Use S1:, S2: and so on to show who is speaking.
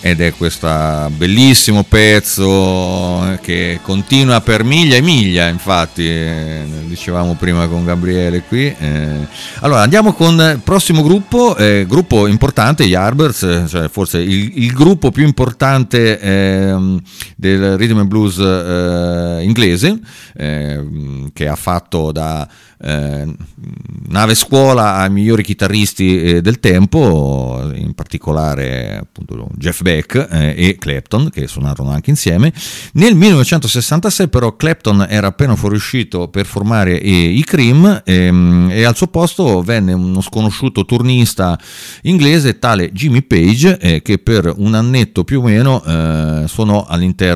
S1: ed è questo bellissimo pezzo che continua per miglia e miglia, infatti dicevamo prima con Gabriele qui. Allora andiamo con il prossimo gruppo importante, gli Yardbirds, cioè forse il gruppo più importante del rhythm and blues inglese, che ha fatto da nave scuola ai migliori chitarristi del tempo, in particolare appunto Jeff Beck e Clapton, che suonarono anche insieme. Nel 1966 però Clapton era appena fuoriuscito per formare i Cream, e al suo posto venne uno sconosciuto turnista inglese tale Jimmy Page, che per un annetto più o meno suonò all'interno